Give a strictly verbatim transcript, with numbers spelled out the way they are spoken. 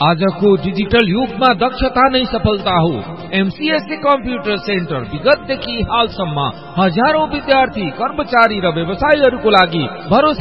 आजको डिजिटल युगमा दक्षता नै सफलता हो। एमसीएससी कम्प्युटर सेन्टर विगतदेखि हालसम्म हजारौं विद्यार्थी, कर्मचारी र व्यवसायीहरूको लागि भरोसा